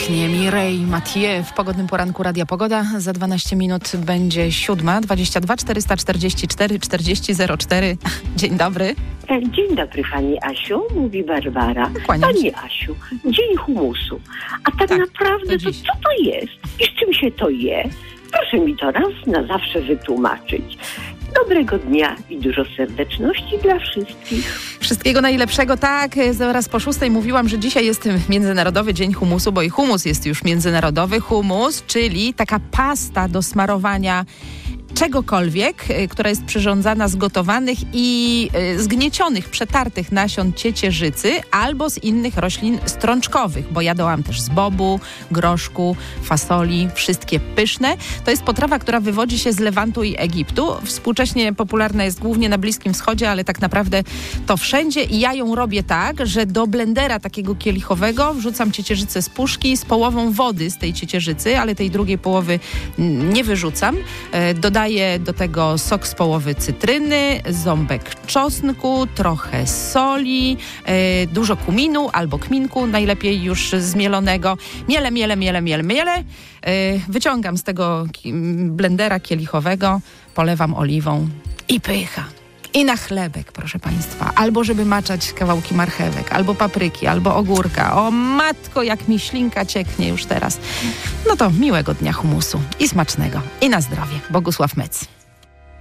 Pięknie, Mireille Mathieu w pogodnym poranku Radia Pogoda. Za 12 minut będzie 7:22, 444 40 04. Dzień dobry. Dzień dobry Pani Asiu, mówi Barbara. Kłaniam się. Pani Asiu, dzień humusu. A tak naprawdę to co to jest? I z czym się to je? Proszę mi to raz na zawsze wytłumaczyć. Dobrego dnia i dużo serdeczności dla wszystkich. Wszystkiego najlepszego. Tak, zaraz po 6 mówiłam, że dzisiaj jest Międzynarodowy Dzień Humusu, bo i humus jest już międzynarodowy. Humus, czyli taka pasta do smarowania czegokolwiek, która jest przyrządzana z gotowanych i zgniecionych, przetartych nasion ciecierzycy albo z innych roślin strączkowych, bo jadałam też z bobu, groszku, fasoli, wszystkie pyszne. To jest potrawa, która wywodzi się z Lewantu i Egiptu. Współcześnie popularna jest głównie na Bliskim Wschodzie, ale tak naprawdę to wszędzie i ja ją robię tak, że do blendera takiego kielichowego wrzucam ciecierzycę z puszki z połową wody z tej ciecierzycy, ale tej drugiej połowy nie wyrzucam. Dodaję do tego sok z połowy cytryny, ząbek czosnku, trochę soli, dużo kuminu albo kminku, najlepiej już zmielonego. Mielę. Wyciągam z tego blendera kielichowego, polewam oliwą i pycha. I na chlebek, proszę Państwa. Albo żeby maczać kawałki marchewek, albo papryki, albo ogórka. O matko, jak mi ślinka cieknie już teraz. No to miłego dnia humusu i smacznego. I na zdrowie. Bogusław Mec.